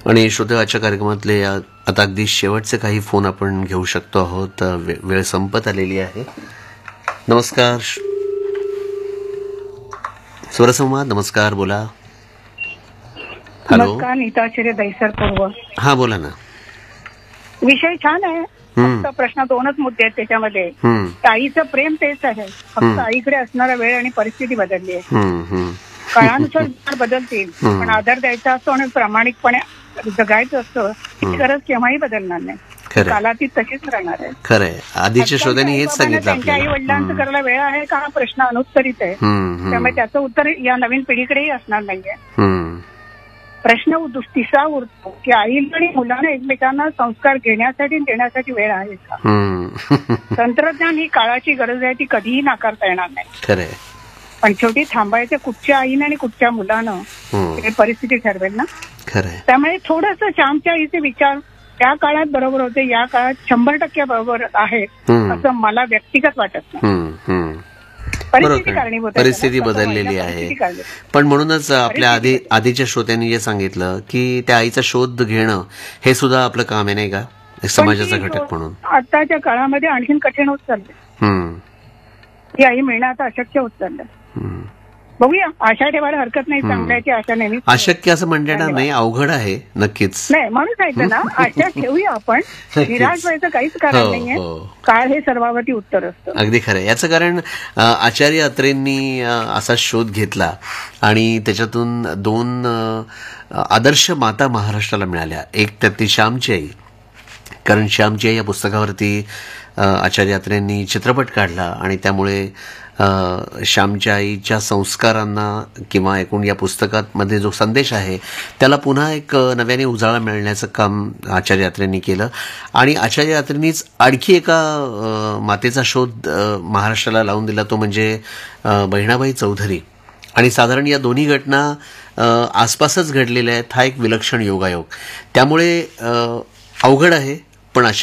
आणि श्रोतेच्या कार्यक्रमातले आता अगदी शेवटचे काही फोन आपण घेऊ शकतो आहोत. वेळ संपत आलेली आहे. नमस्कार स्वरसंवाद. नमस्कार, बोला. हॅलो. नमस्कार, नीताश्री दैसर पूर्व. हा, बोला ना. विषय छान आहे. फक्त प्रश्न दोनच मुद्दे आहेत त्याच्यामध्ये. ताईचं प्रेम तेच आहे, फक्त आईकडे असणारा वेळ आणि परिस्थिती बदलली आहे. काळानुसार बदलतील, पण आदर द्यायचा असतो आणि प्रामाणिकपणे जगायचं असतं ही गरज केव्हाही बदलणार नाही. कालातीत तशीच राहणार आहे. खरंय. आधीच्या श्रोत्यांनी हेच सांगितलं. त्यांच्या आई वडिलांचं करायला वेळ आहे का, हा प्रश्न अनुत्तरित आहे. त्यामुळे त्याचं उत्तर या नवीन पिढीकडेही असणार नाहीये. प्रश्न तिसरा उरतो की आईला आणि मुलांना एकमेकांना संस्कार घेण्यासाठी देण्यासाठी वेळ आहे का. तंत्रज्ञान ही काळाची गरज आहे, ती कधीही नाकारता येणार नाही. खरंय. पण शेवटी थांबायचं कुठच्या आईनं आणि कुठच्या मुलानं हे परिस्थिती ठरवेल ना. खरंय. त्यामुळे थोडंसं श्यामच्या आईचे विचार त्या काळात बरोबर होते, या काळात 100% बरोबर आहेत असं मला व्यक्तिगत वाटत नाही. परिस्थिती बदललेली आहे. पण म्हणूनच आपल्या आधीच्या श्रोत्यांनी जे सांगितलं की त्या आईचा शोध घेणं हे सुद्धा आपलं काम आहे, नाही का, समाजाचा घटक म्हणून. आताच्या काळामध्ये आणखीन कठीण होत चाललंय. ही आई मिळणं आता अशक्य होत चाललंय. बघूया, आशा ठेवायला हरकत नाही. चांगल्याची आशा नेहमी. अशक्य असं म्हणता नाही, अवघड आहे नक्कीच. नाही म्हणून सांगितलं ना, आशा ठेवूया आपण. निराश व्हायचं काहीच कारण नाहीये. काळ हे सर्वावती उत्तर असतं. अगदी खरं. याचं कारण आचार्य अत्रेंनी असा शोध घेतला आणि त्याच्यातून 2 आदर्श माता महाराष्ट्राला मिळाल्या. एक तर ती श्यामची आई, कारण श्यामची आई या पुस्तकावरती आचार्य अत्रेंनी चित्रपट काढला आणि त्यामुळे श्यामच्या आईच्या संस्कारांना किंवा एकूण या पुस्तकात मध्ये जो संदेश आहे त्याला पुन्हा एक नव्याने उजाळा मिळण्याचं काम आचार्य अत्रेंनी केलं. आणि आचार्य अत्रेंनीच आणखी एका मातेचा शोध महाराष्ट्राला लावून दिला, तो म्हणजे बहिणाबाई चौधरी. आणि साधारण या दोन्ही घटना आसपासच घडलेल्या आहेत. हा एक विलक्षण योगायोग. त्यामुळे अवघड आहे, पण